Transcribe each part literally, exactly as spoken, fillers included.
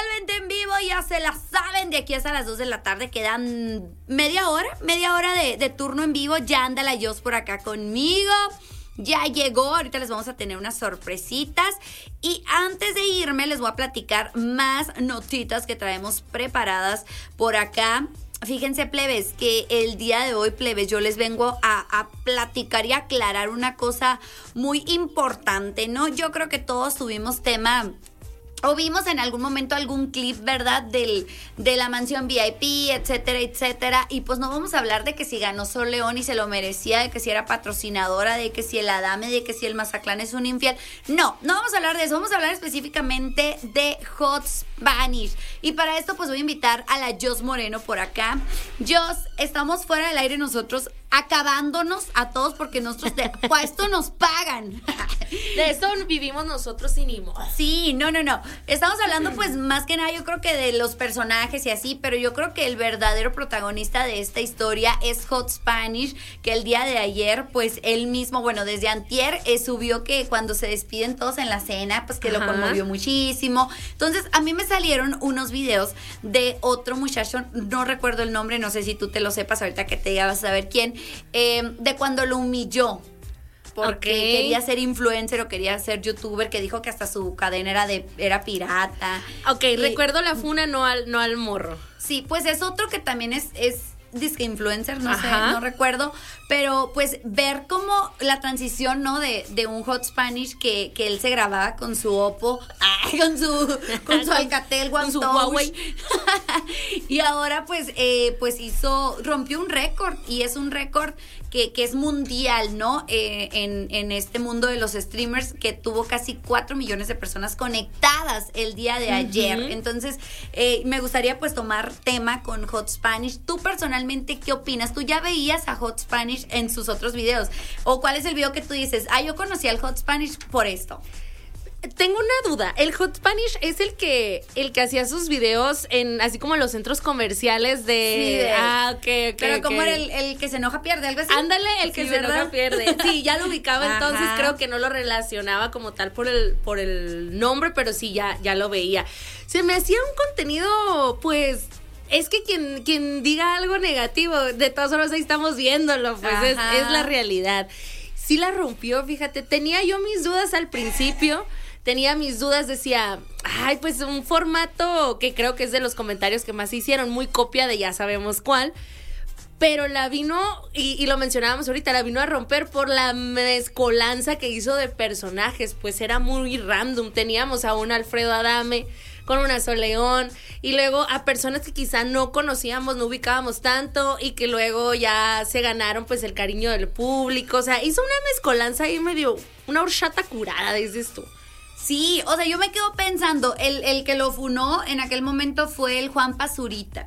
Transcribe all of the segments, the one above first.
Totalmente en vivo, ya se la saben, de aquí hasta las dos de la tarde quedan media hora, media hora de, de turno en vivo. Ya anda la Jos por acá conmigo, ya llegó, ahorita les vamos a tener unas sorpresitas. Y antes de irme les voy a platicar más notitas que traemos preparadas por acá. Fíjense, plebes, que el día de hoy, plebes, yo les vengo a, a platicar y aclarar una cosa muy importante, ¿no? Yo creo que todos tuvimos tema o vimos en algún momento algún clip, ¿verdad? Del, de la mansión V I P, etcétera, etcétera. Y pues no vamos a hablar de que si ganó Sol León y se lo merecía, de que si era patrocinadora, de que si el Adame, de que si el Mazatlán es un infiel. No, no vamos a hablar de eso. Vamos a hablar específicamente de Hot Spanish. Y para esto pues voy a invitar a la Jos Moreno por acá. Jos, estamos fuera del aire nosotros acabándonos a todos porque nosotros de pues, esto nos pagan. De esto vivimos nosotros sin imo. Sí, no, no, no. Estamos hablando pues más que nada yo creo que de los personajes y así, pero yo creo que el verdadero protagonista de esta historia es Hot Spanish, que el día de ayer pues él mismo, bueno, desde antier eh, subió que cuando se despiden todos en la cena, pues que Ajá. lo conmovió muchísimo. Entonces a mí me salieron unos videos de otro muchacho, no recuerdo el nombre, no sé si tú te lo sepas ahorita que te diga vas a saber quién, eh, de cuando lo humilló. Porque okay. quería ser influencer o quería ser youtuber, que dijo que hasta su cadena era de era pirata. Ok, y, recuerdo la funa, no al, no al morro. Sí, pues es otro que también es, es disque influencer, no Ajá. sé, no recuerdo. Pero pues ver como la transición, ¿no? De, de un Hot Spanish que, que él se grababa con su Oppo, ay, con su, con su Alcatel One, con su Huawei. Y ahora pues, eh, pues hizo, rompió un récord y es un récord que, que es mundial, ¿no? Eh, en, en este mundo de los streamers, que tuvo casi cuatro millones de personas conectadas el día de ayer. Uh-huh. Entonces, eh, me gustaría pues tomar tema con Hot Spanish. Tú personalmente, ¿qué opinas? ¿Tú ya veías a Hot Spanish en sus otros videos? ¿O cuál es el video que tú dices, ah, yo conocí al Hot Spanish por esto? Tengo una duda. El Hot Spanish es el que el que hacía sus videos en así como los centros comerciales de, sí, de ah, ok, ok. Pero okay. como era el, el que se enoja pierde, algo así. Ándale, el que sí, se ¿verdad? enoja pierde. Sí, ya lo ubicaba. Ajá. Entonces creo que no lo relacionaba como tal por el por el nombre, pero sí ya ya lo veía. Se me hacía un contenido pues es que quien, quien diga algo negativo, de todas formas ahí estamos viéndolo, pues es, es la realidad. Sí la rompió, fíjate, tenía yo mis dudas al principio, tenía mis dudas, decía, ay, pues un formato que creo que es de los comentarios que más se hicieron, muy copia de ya sabemos cuál, pero la vino, y, y lo mencionábamos ahorita, la vino a romper por la mezcolanza que hizo de personajes, pues era muy random, teníamos a un Alfredo Adame, con una Sol León, y luego a personas que quizá no conocíamos, no ubicábamos tanto, y que luego ya se ganaron pues el cariño del público, o sea, hizo una mezcolanza ahí medio, una horchata curada, dices tú. Sí, o sea, yo me quedo pensando, el, el que lo funó en aquel momento fue el Juan Pazurita.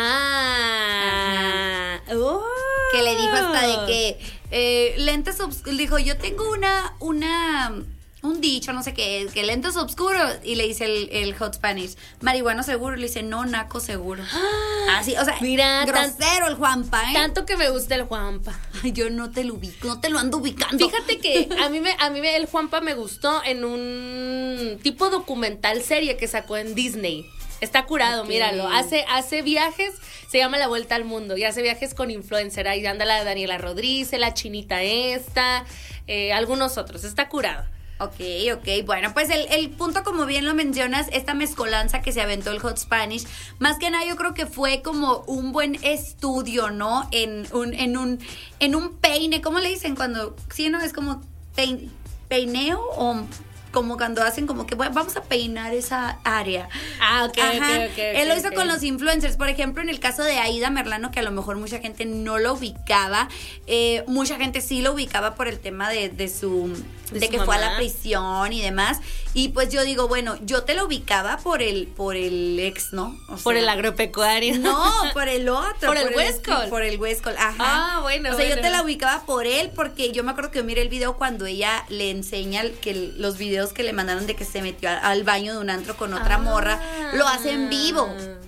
Ah, oh. Que le dijo hasta de que eh, lentes obscuros, dijo, yo tengo una, una... un dicho, no sé qué, que lentes oscuros, y le dice el, el Hot Spanish, marihuano seguro, y le dice, no, naco seguro. Así, o sea, mira, grosero tan, el Juanpa, ¿eh? Tanto que me gusta el Juanpa. Ay, yo no te lo ubico, no te lo ando ubicando. Fíjate que a mí me, a mí me, el Juanpa me gustó en un tipo documental serie que sacó en Disney. Está curado, okay. Míralo. Hace, hace viajes, se llama La Vuelta al Mundo, y hace viajes con influencer. Ahí anda la Daniela Rodríguez, la chinita esta, eh, algunos otros. Está curado. Ok, ok, bueno, pues el, el punto, como bien lo mencionas, esta mezcolanza que se aventó el Hot Spanish, más que nada yo creo que fue como un buen estudio, ¿no? En un, en un, en un peine, ¿cómo le dicen cuando, sí, no, es como pein, peineo o como cuando hacen como que bueno, vamos a peinar esa área. Ah, ok, Ajá. ok, ok. Él lo hizo okay. con los influencers, por ejemplo, en el caso de Aida Merlano, que a lo mejor mucha gente no lo ubicaba, eh, mucha gente sí lo ubicaba por el tema de, de su... de, de su que mamá. Fue a la prisión y demás, y pues yo digo, bueno, yo te lo ubicaba por el por el ex, ¿no? O por sea, el agropecuario. No, por el otro. por, por el Huescol. Por el Huescol, ajá. Ah, bueno, O sea, bueno. yo te la ubicaba por él, porque yo me acuerdo que yo miré el video cuando ella le enseña que el, los videos que le mandaron de que se metió al, al baño de un antro con otra ah. morra, lo hace en vivo. O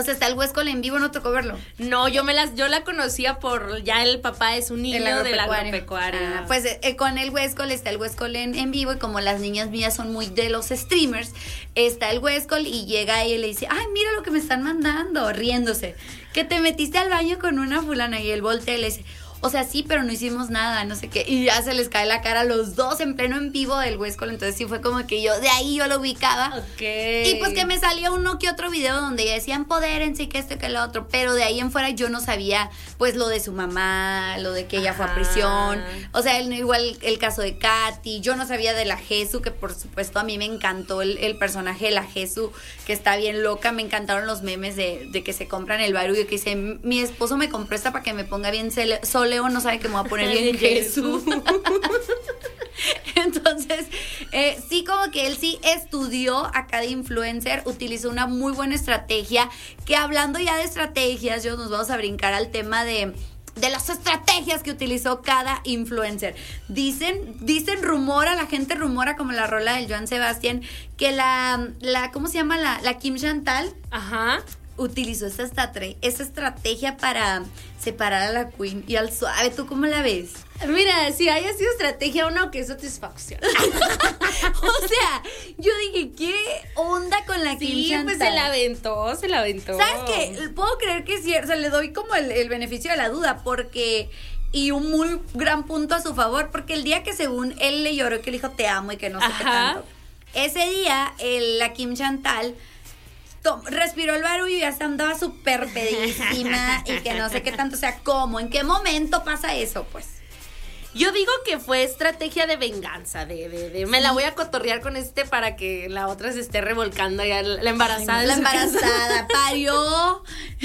O sea, está el Huescol en vivo, ¿no tocó verlo? No, yo me las, yo la conocía por, ya el papá es un niño del agropecuario. Ah, pues eh, con el Huescol está el Huescol en, en vivo, y como las niñas mías son muy de los streamers, está el Huescol y llega ella y le dice, ay, mira lo que me están mandando, riéndose, que te metiste al baño con una fulana, y él voltea y le dice, o sea, sí, pero no hicimos nada, no sé qué. Y ya se les cae la cara a los dos en pleno en vivo del Huescol. Entonces sí fue como que yo, de ahí yo lo ubicaba. Ok. Y pues que me salía uno que otro video donde ya decían empodérense, que esto y que lo otro. Pero de ahí en fuera yo no sabía, pues, lo de su mamá, lo de que ella Ajá. fue a prisión. O sea, el, igual el caso de Katy. Yo no sabía de la Jesu, que por supuesto a mí me encantó el, el personaje de la Jesu, que está bien loca. Me encantaron los memes de, de que se compran el barullo, que dice, mi esposo me compró esta para que me ponga bien sol. Leo no sabe que me voy a poner bien Jesús. Entonces, eh, sí, como que él sí estudió a cada influencer, utilizó una muy buena estrategia, que hablando ya de estrategias, yo nos vamos a brincar al tema de de las estrategias que utilizó cada influencer. Dicen, dicen, rumora, la gente rumora, como la rola del Joan Sebastián, que la, la ¿cómo se llama? La, la Kim Chantal. Ajá. Utilizó esa, estra- esa estrategia para separar a la Queen y al suave. ¿Tú cómo la ves? Mira, si haya sido estrategia o no, qué satisfacción. O sea, yo dije, ¿qué onda con la Kim Sí, Chantal? pues se la aventó, se la aventó. ¿Sabes qué? Puedo creer que es cierto, o sea, le doy como el, el beneficio de la duda, porque... Y un muy gran punto a su favor, porque el día que según él le lloró, que le dijo te amo y que no sé Ajá. qué tanto, ese día el, la Kim Chantal... respiró el barullo y ya se andaba súper pedísima y que no sé qué tanto, o sea, ¿cómo? ¿En qué momento pasa eso? Pues yo digo que fue estrategia de venganza, de, de, de me la voy a cotorrear con este para que la otra se esté revolcando ya, la embarazada. Ay, no, la embarazada, parió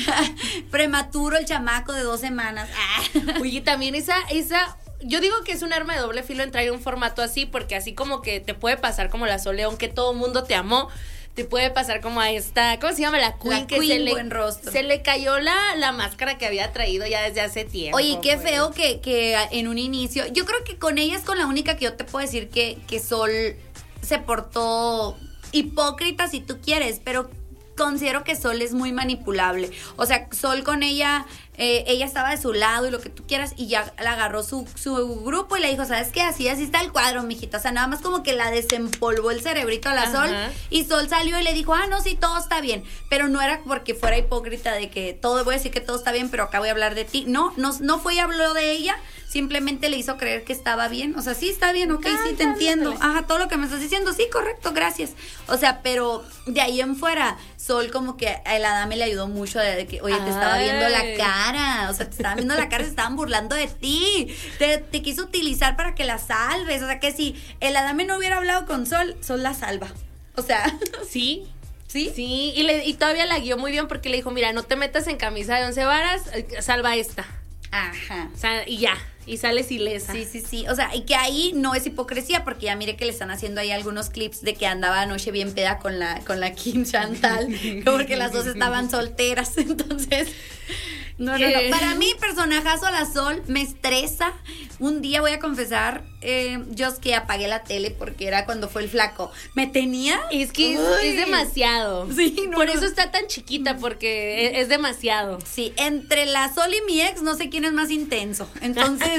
prematuro el chamaco de dos semanas. Oye, también esa, esa... Yo digo que es un arma de doble filo en traer un formato así, porque así como que te puede pasar como la Sol León, que todo el mundo te amó, te puede pasar como a esta, ¿cómo se llama? La Queen, la que Queen, se, le, buen rostro. se le cayó la, la máscara que había traído ya desde hace tiempo. Oye, qué pues. feo que, que en un inicio, yo creo que con ella es con la única que yo te puedo decir que, que Sol se portó hipócrita, si tú quieres, pero considero que Sol es muy manipulable. O sea, Sol con ella, eh, ella estaba de su lado y lo que tú quieras, y ya la agarró su, su grupo y le dijo, ¿sabes qué? Así, así está el cuadro, mijita. O sea, nada más como que la desempolvó el cerebrito a la Ajá. Sol, y Sol salió y le dijo, ah, no, sí, todo está bien. Pero no era porque fuera hipócrita de que todo, voy a decir que todo está bien, pero acá voy a hablar de ti. No, no, no fue y habló de ella, simplemente le hizo creer que estaba bien. O sea, sí, está bien, ok, ah, sí, te entiendo. Ajá, todo lo que me estás diciendo, sí, correcto, gracias. O sea, pero de ahí en fuera, Sol como que a la dama le ayudó mucho de que, oye, te Ay. estaba viendo la cara, o sea, te estaban viendo la cara, se estaban burlando de ti, te, te quiso utilizar para que la salves. O sea, que si el Adame no hubiera hablado con Sol, Sol la salva. O sea, sí. ¿Sí? Sí, y, le, y todavía la guió muy bien porque le dijo, mira, no te metas en camisa de once varas, salva esta. Ajá. O sea, y ya, y sales ilesa. Sí, sí, sí. O sea, y que ahí no es hipocresía, porque ya mire que le están haciendo ahí algunos clips de que andaba anoche bien peda con la, con la Kim Chantal, porque las dos estaban solteras. Entonces, no, no, no. Para mí, personajazo a la Sol me estresa. Un día voy a confesar, eh, yo es que apagué la tele porque era cuando fue el flaco. Me tenía. Es que es, es demasiado. Sí, no, Por no. eso está tan chiquita, porque es, es demasiado. Sí, entre la Sol y mi ex, no sé quién es más intenso. Entonces.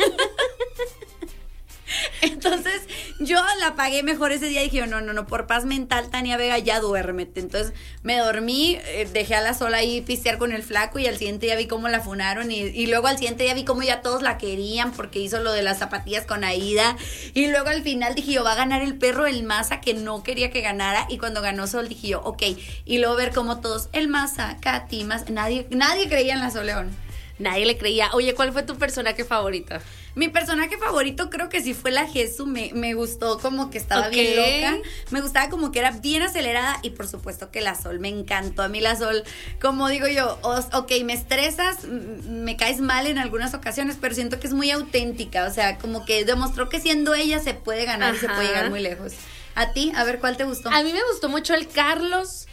Entonces, yo la apagué mejor ese día y dije, no, no, no, por paz mental, Tania Vega, ya duérmete. Entonces, me dormí, eh, dejé a la Sol ahí pistear con el flaco y al siguiente día vi cómo la funaron y, y luego al siguiente día vi cómo ya todos la querían porque hizo lo de las zapatillas con Aida y luego al final dije yo, va a ganar el perro, el Maza, que no quería que ganara, y cuando ganó Sol dije yo, ok, y luego ver cómo todos, el Maza, Katy, Maza, nadie, nadie creía en la Sol León. Nadie le creía. Oye, ¿cuál fue tu personaje favorito? Mi personaje favorito creo que sí fue la Jesús. Me, me gustó como que estaba okay. bien loca. Me gustaba como que era bien acelerada. Y por supuesto que la Sol me encantó. A mí la Sol, como digo yo, os, ok, me estresas, me caes mal en algunas ocasiones, pero siento que es muy auténtica. O sea, como que demostró que siendo ella se puede ganar Ajá. y se puede llegar muy lejos. ¿A ti? A ver, ¿cuál te gustó? A mí me gustó mucho el Carlos.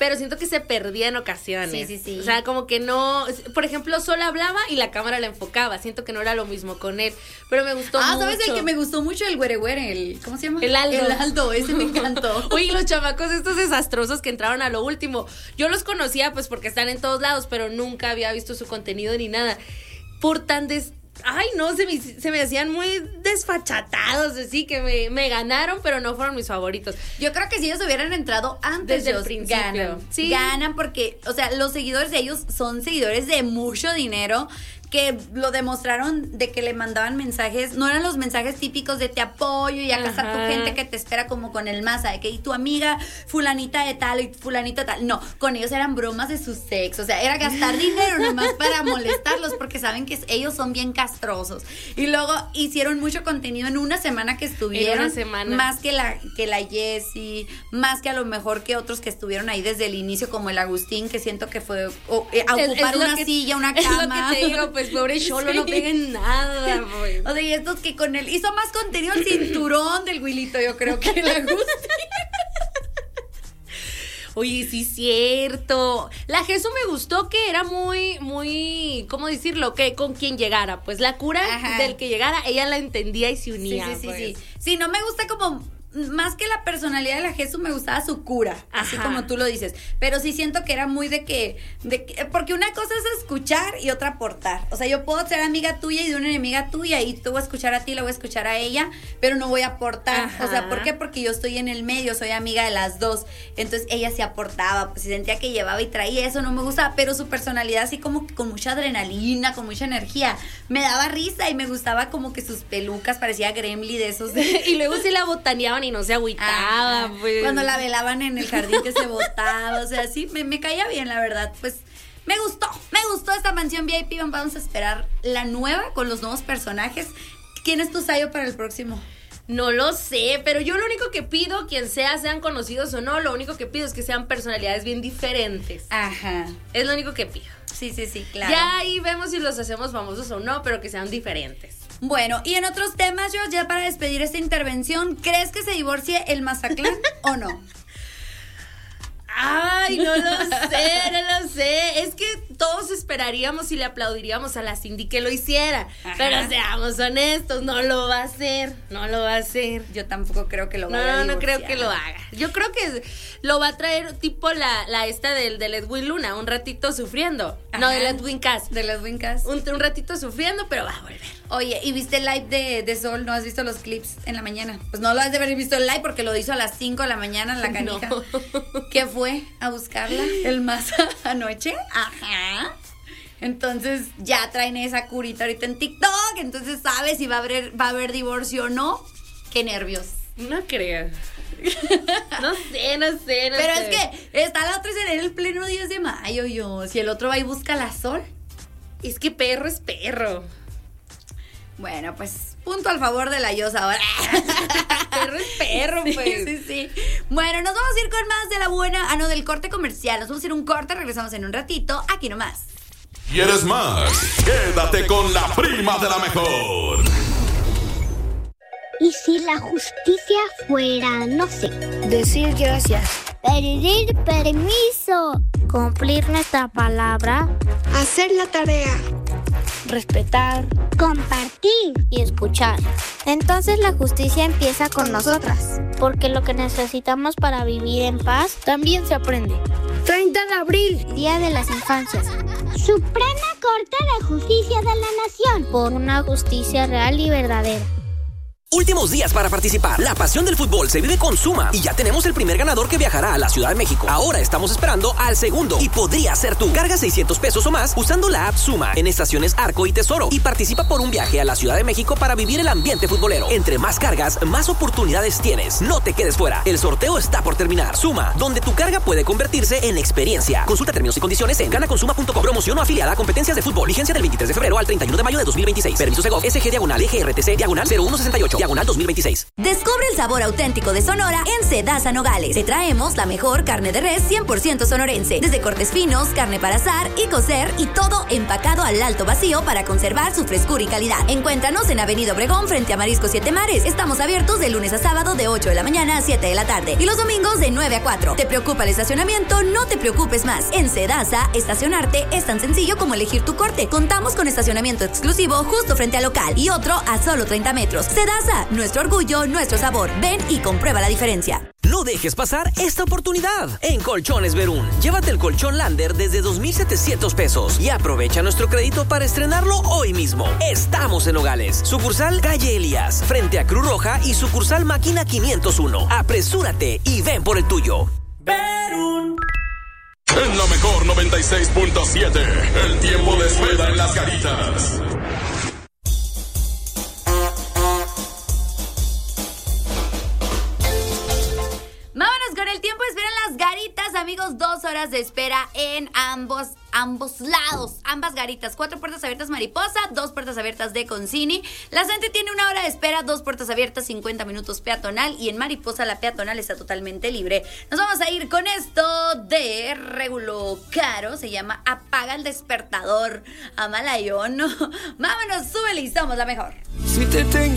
pero siento que se perdía en ocasiones. Sí, sí, sí. O sea, como que no, por ejemplo, solo hablaba y la cámara la enfocaba. Siento que no era lo mismo con él, pero me gustó ah, mucho. Ah, ¿sabes el que me gustó mucho? El güere güere, el, ¿cómo se llama? El Aldo. El Aldo, ese me encantó. Oye, los chamacos estos desastrosos que entraron a lo último, yo los conocía pues porque están en todos lados, pero nunca había visto su contenido ni nada. Por tan des... Ay, no, se me, se me hacían muy desfachatados, así que me, me ganaron, pero no fueron mis favoritos. Yo creo que si ellos hubieran entrado antes, desde el principio, ganan. Sí. Ganan porque, o sea, los seguidores de ellos son seguidores de mucho dinero, que lo demostraron de que le mandaban mensajes, no eran los mensajes típicos de te apoyo y acá está tu gente que te espera como con el masa, de que y tu amiga fulanita de tal y fulanito de tal. No, con ellos eran bromas de su sexo, o sea, era gastar dinero nomás para molestarlos porque saben que ellos son bien castrosos. Y luego hicieron mucho contenido en una semana que estuvieron. En una semana. Más que la, que la Jessie, más que a lo mejor que otros que estuvieron ahí desde el inicio, como el Agustín, que siento que fue o, eh, a ocupar es, es una que, silla, una cama. Es lo que te digo, pues pobre Cholo, sí. No peguen nada, pues. O sea, y estos que con él hizo más contenido el cinturón del Wilito, yo creo que el Agustín. Oye, sí, cierto. La Jesús me gustó que era muy, muy, ¿cómo decirlo? Que con quien llegara, pues la cura Ajá. del que llegara, ella la entendía y se unía. Sí, sí, pues. sí, sí. Sí, no me gusta como... Más que la personalidad de la Jesús, me gustaba su cura, así Ajá. como tú lo dices. Pero sí siento que era muy de que, de que... Porque una cosa es escuchar y otra aportar. O sea, yo puedo ser amiga tuya y de una enemiga tuya y tú voy a escuchar a ti, la voy a escuchar a ella, pero no voy a aportar. Ajá. O sea, ¿por qué? Porque yo estoy en el medio, soy amiga de las dos. Entonces ella se aportaba, pues sentía que llevaba y traía, eso no me gustaba. Pero su personalidad así como con mucha adrenalina, con mucha energía, me daba risa y me gustaba como que sus pelucas, parecía Gremlin de esos. De... Y luego se la botaneaban y no se agüitaba, ah, pues. Cuando la velaban en el jardín que se botaba, o sea, sí, me, me caía bien, la verdad, pues, me gustó, me gustó esta mansión V I P, vamos a esperar la nueva con los nuevos personajes. ¿Quién es tu Sayo para el próximo? No lo sé, pero yo lo único que pido, quien sea, sean conocidos o no, lo único que pido es que sean personalidades bien diferentes. Ajá. Es lo único que pido. Sí, sí, sí, claro. Ya ahí vemos si los hacemos famosos o no, pero que sean diferentes. Bueno, y en otros temas, yo ya para despedir esta intervención, ¿crees que se divorcie el Mazatlán o no? Ay, no lo sé, no lo sé. Es que todos esperaríamos y le aplaudiríamos a la Cindy que lo hiciera. Ajá. Pero seamos honestos, no lo va a hacer. No lo va a hacer. Yo tampoco creo que lo vaya no, a divorciar. No, no creo que lo haga. Yo creo que lo va a traer tipo la, la esta del, del Edwin Luna, un ratito sufriendo. Ajá. No, del Edwin Cass. Del Edwin Cass. Un, un ratito sufriendo, pero va a volver. Oye, ¿y viste el live de, de Sol? ¿No has visto los clips en la mañana? Pues no lo has de haber visto el live porque lo hizo a las cinco de la mañana en la canija. No. ¿Qué fue a buscarla? ¿El Maza anoche? Ajá. Entonces ya traen esa curita ahorita en TikTok. Entonces sabes si va a haber, va a haber divorcio o no. Qué nervios. No creo. No sé, no sé, no Pero sé. es que está la otra en el pleno diez de mayo, yo. Si el otro va y busca la Sol. Es que perro es perro. Bueno, pues, punto al favor de la Yos ahora. Perro es perro, pues. Sí, sí, sí. Bueno, nos vamos a ir con más de la buena, ah, no, del corte comercial. Nos vamos a ir un corte, regresamos en un ratito, aquí nomás. ¿Quieres más? Quédate con la prima de la mejor. ¿Y si la justicia fuera, no sé, decir gracias, pedir permiso, cumplir nuestra palabra, hacer la tarea, respetar, compartir y escuchar? Entonces la justicia empieza con, con nosotras, porque lo que necesitamos para vivir en paz también se aprende. treinta de abril, Día de las Infancias. Suprema Corte de Justicia de la Nación. Por una justicia real y verdadera. Últimos días para participar. La pasión del fútbol se vive con Suma y ya tenemos el primer ganador que viajará a la Ciudad de México. Ahora estamos esperando al segundo y podría ser tú. Carga seiscientos pesos o más usando la app Suma en estaciones Arco y Tesoro y participa por un viaje a la Ciudad de México para vivir el ambiente futbolero. Entre más cargas, más oportunidades tienes. No te quedes fuera. El sorteo está por terminar. Suma, donde tu carga puede convertirse en experiencia. Consulta términos y condiciones en ganaconsuma punto com. Promoción o afiliada a competencias de fútbol. Vigencia del veintitrés de febrero al treinta y uno de mayo de dos mil veintiséis. Permiso Segov S G diagonal E G R T C diagonal cero uno sesenta y ocho. diagonal dos mil veintiséis. Descubre el sabor auténtico de Sonora en Sedasa Nogales. Te traemos la mejor carne de res cien por ciento sonorense. Desde cortes finos, carne para asar y cocer y todo empacado al alto vacío para conservar su frescura y calidad. Encuéntranos en Avenida Obregón frente a Marisco Siete Mares. Estamos abiertos de lunes a sábado de ocho de la mañana a siete de la tarde y los domingos de nueve a cuatro. ¿Te preocupa el estacionamiento? No te preocupes más. En Sedasa, estacionarte es tan sencillo como elegir tu corte. Contamos con estacionamiento exclusivo justo frente al local y otro a solo treinta metros. Sedasa, nuestro orgullo, nuestro sabor. Ven y comprueba la diferencia. No dejes pasar esta oportunidad. En Colchones Verún, llévate el colchón Lander desde dos mil setecientos pesos y aprovecha nuestro crédito para estrenarlo hoy mismo. Estamos en Nogales, sucursal Calle Elías, frente a Cruz Roja y sucursal Máquina quinientos uno. Apresúrate y ven por el tuyo. Verún. En la mejor noventa y seis punto siete, el tiempo de espera en las Garitas. Vámonos con el tiempo de espera en las Garitas, amigos. Dos horas de espera en ambos, ambos lados, ambas Garitas. Cuatro puertas abiertas Mariposa, dos puertas abiertas de Concini. La gente tiene una hora de espera, dos puertas abiertas, cincuenta minutos peatonal. Y en Mariposa la peatonal está totalmente libre. Nos vamos a ir con esto de Regulo Caro. Se llama Apaga el Despertador. Amalayón. Vámonos, súbele y somos la mejor. Si te tengo